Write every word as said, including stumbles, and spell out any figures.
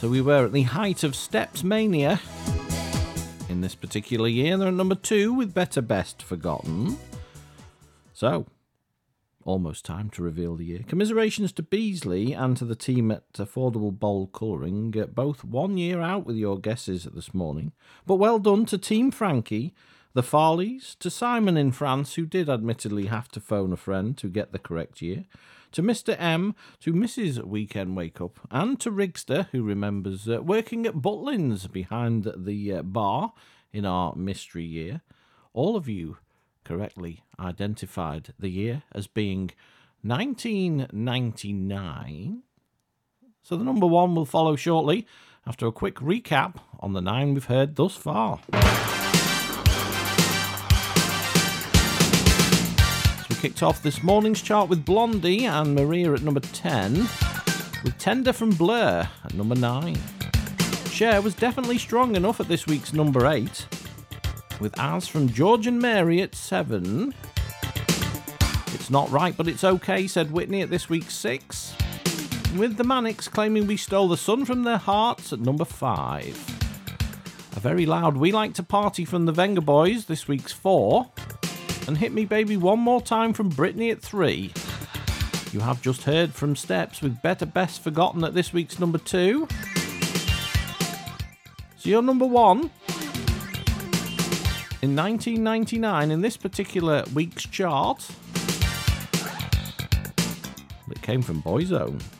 So we were at the height of Steps Mania in this particular year. They're at number two with Better Best Forgotten. So, almost time to reveal the year. Commiserations to Beasley and to the team at Affordable Bowl Colouring, both one year out with your guesses this morning. But well done to Team Frankie, the Farleys, to Simon in France, who did admittedly have to phone a friend to get the correct year, to Mister M, to Missus Weekend Wake Up, and to Rigster, who remembers uh, working at Butlins behind the uh, bar in our mystery year. All of you correctly identified the year as being nineteen ninety-nine. So the number one will follow shortly after a quick recap on the nine we've heard thus far. Kicked off this morning's chart with Blondie and Maria at number ten, with Tender from Blur at number nine. Cher was definitely strong enough at this week's number eight, with As from George and Mary at seven. It's Not Right But It's Okay, said Whitney at this week's six, with the Manics claiming we stole the sun from their hearts at number five. A very loud We Like to Party from the Venga Boys, this week's four. And Hit Me Baby One More Time from Britney at three. You have just heard from Steps with Better Best Forgotten at this week's number two. So your number one in nineteen ninety-nine in this particular week's chart, it came from Boyzone.